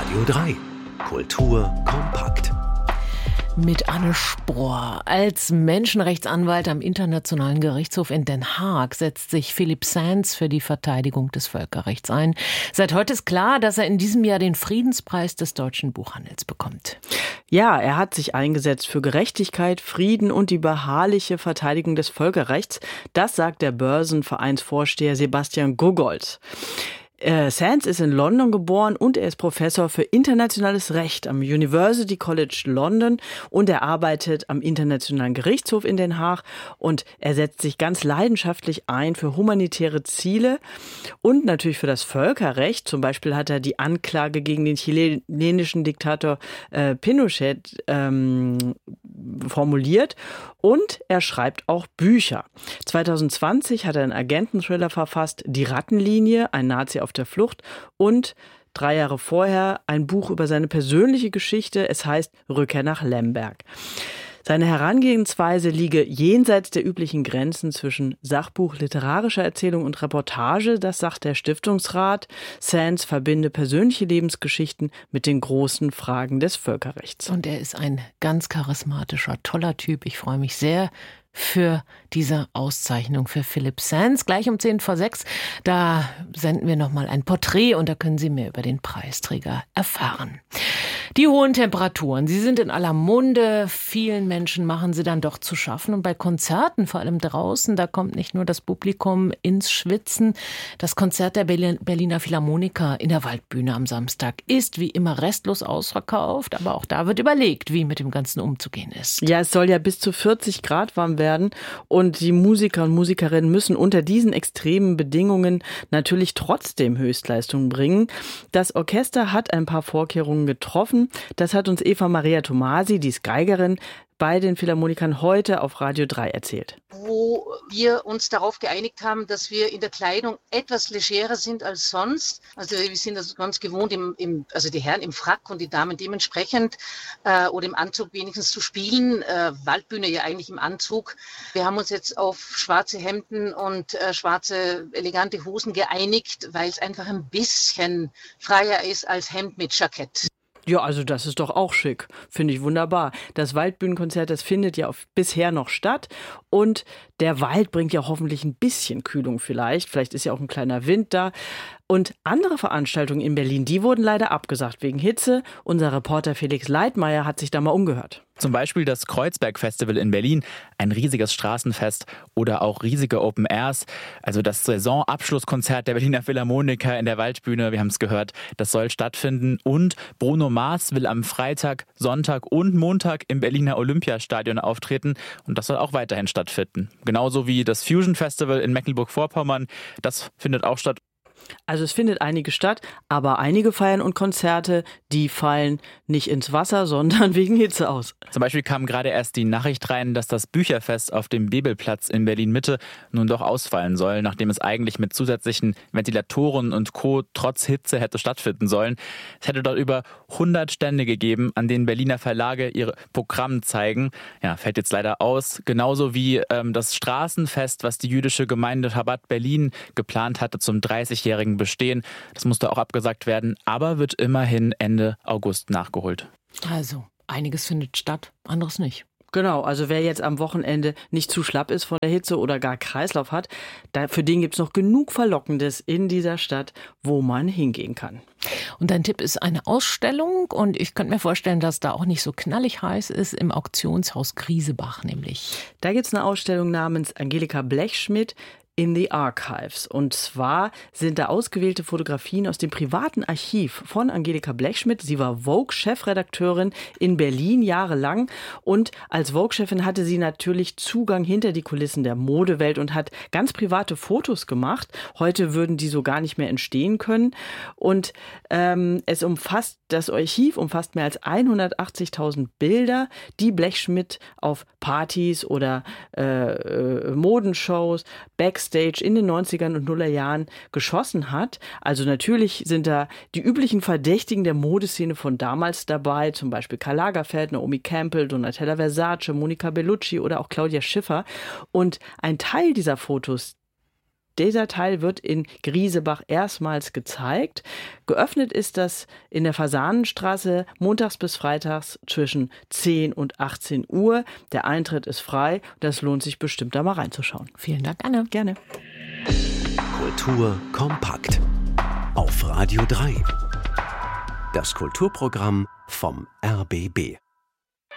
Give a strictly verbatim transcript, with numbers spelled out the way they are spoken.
Radio drei. Kultur kompakt. Mit Anne Spohr. Als Menschenrechtsanwalt am Internationalen Gerichtshof in Den Haag setzt sich Philipp Sands für die Verteidigung des Völkerrechts ein. Seit heute ist klar, dass er in diesem Jahr den Friedenspreis des deutschen Buchhandels bekommt. Ja, er hat sich eingesetzt für Gerechtigkeit, Frieden und die beharrliche Verteidigung des Völkerrechts. Das sagt der Börsenvereinsvorsteher Sebastian Gogolz. Äh, Sands ist in London geboren und er ist Professor für internationales Recht am University College London und er arbeitet am Internationalen Gerichtshof in Den Haag und er setzt sich ganz leidenschaftlich ein für humanitäre Ziele und natürlich für das Völkerrecht. Zum Beispiel hat er die Anklage gegen den chilenischen Diktator äh, Pinochet ähm, formuliert und er schreibt auch Bücher. zwanzig zwanzig hat er einen Agenten-Thriller verfasst, Die Rattenlinie, ein Nazi auf der Flucht und drei Jahre vorher ein Buch über seine persönliche Geschichte. Es heißt Rückkehr nach Lemberg. Seine Herangehensweise liege jenseits der üblichen Grenzen zwischen Sachbuch, literarischer Erzählung und Reportage, das sagt der Stiftungsrat. Sands verbinde persönliche Lebensgeschichten mit den großen Fragen des Völkerrechts. Und er ist ein ganz charismatischer, toller Typ. Ich freue mich sehr für diese Auszeichnung für Philipp Sands. Gleich um zehn vor sechs, da senden wir nochmal ein Porträt und da können Sie mehr über den Preisträger erfahren. Die hohen Temperaturen, sie sind in aller Munde. Vielen Menschen machen sie dann doch zu schaffen. Und bei Konzerten, vor allem draußen, da kommt nicht nur das Publikum ins Schwitzen. Das Konzert der Berliner Philharmoniker in der Waldbühne am Samstag ist wie immer restlos ausverkauft. Aber auch da wird überlegt, wie mit dem Ganzen umzugehen ist. Ja, es soll ja bis zu vierzig Grad warm werden. Und die Musiker und Musikerinnen müssen unter diesen extremen Bedingungen natürlich trotzdem Höchstleistungen bringen. Das Orchester hat ein paar Vorkehrungen getroffen. Das hat uns Eva Maria Tomasi, die ist Geigerin, bei den Philharmonikern heute auf Radio drei erzählt. Wo wir uns darauf geeinigt haben, dass wir in der Kleidung etwas legerer sind als sonst. Also wir sind das ganz gewohnt, im, im, also die Herren im Frack und die Damen dementsprechend äh, oder im Anzug wenigstens zu spielen. Äh, Waldbühne ja eigentlich im Anzug. Wir haben uns jetzt auf schwarze Hemden und äh, schwarze elegante Hosen geeinigt, weil es einfach ein bisschen freier ist als Hemd mit Jackett. Ja, also das ist doch auch schick. Finde ich wunderbar. Das Waldbühnenkonzert, das findet ja auf, bisher noch statt. Und der Wald bringt ja hoffentlich ein bisschen Kühlung vielleicht. Vielleicht ist ja auch ein kleiner Wind da. Und andere Veranstaltungen in Berlin, die wurden leider abgesagt wegen Hitze. Unser Reporter Felix Leitmeier hat sich da mal umgehört. Zum Beispiel das Kreuzberg-Festival in Berlin, ein riesiges Straßenfest oder auch riesige Open Airs. Also das Saisonabschlusskonzert der Berliner Philharmoniker in der Waldbühne, wir haben es gehört, das soll stattfinden. Und Bruno Mars will am Freitag, Sonntag und Montag im Berliner Olympiastadion auftreten und das soll auch weiterhin stattfinden. Genauso wie das Fusion Festival in Mecklenburg-Vorpommern, das findet auch statt. Also es findet einige statt, aber einige Feiern und Konzerte, die fallen nicht ins Wasser, sondern wegen Hitze aus. Zum Beispiel kam gerade erst die Nachricht rein, dass das Bücherfest auf dem Bebelplatz in Berlin-Mitte nun doch ausfallen soll, nachdem es eigentlich mit zusätzlichen Ventilatoren und Co. trotz Hitze hätte stattfinden sollen. Es hätte dort über hundert Stände gegeben, an denen Berliner Verlage ihre Programme zeigen. Ja, fällt jetzt leider aus. Genauso wie ähm, das Straßenfest, was die jüdische Gemeinde Chabad Berlin geplant hatte zum dreißigjährigen Bestehen. Das musste auch abgesagt werden, aber wird immerhin Ende August nachgeholt. Also, einiges findet statt, anderes nicht. Genau, also wer jetzt am Wochenende nicht zu schlapp ist von der Hitze oder gar Kreislauf hat, da, für den gibt es noch genug Verlockendes in dieser Stadt, wo man hingehen kann. Und dein Tipp ist eine Ausstellung und ich könnte mir vorstellen, dass da auch nicht so knallig heiß ist, im Auktionshaus Griesebach nämlich. Da gibt es eine Ausstellung namens Angelika Blechschmidt in the Archives. Und zwar sind da ausgewählte Fotografien aus dem privaten Archiv von Angelika Blechschmidt. Sie war Vogue-Chefredakteurin in Berlin jahrelang und als Vogue-Chefin hatte sie natürlich Zugang hinter die Kulissen der Modewelt und hat ganz private Fotos gemacht. Heute würden die so gar nicht mehr entstehen können. Und ähm, es umfasst, das Archiv umfasst mehr als hundertachtzigtausend Bilder, die Blechschmidt auf Partys oder äh, äh, Modenshows, Backstage in den neunzigern und Nullerjahren geschossen hat. Also natürlich sind da die üblichen Verdächtigen der Modeszene von damals dabei, zum Beispiel Karl Lagerfeld, Naomi Campbell, Donatella Versace, Monica Bellucci oder auch Claudia Schiffer. Und ein Teil dieser Fotos, Dieser Teil wird in Griesebach erstmals gezeigt. Geöffnet ist das in der Fasanenstraße montags bis freitags zwischen zehn und achtzehn Uhr. Der Eintritt ist frei. Das lohnt sich bestimmt, da mal reinzuschauen. Vielen Dank, Anne. Gerne. Kultur kompakt. Auf Radio drei. Das Kulturprogramm vom R B B.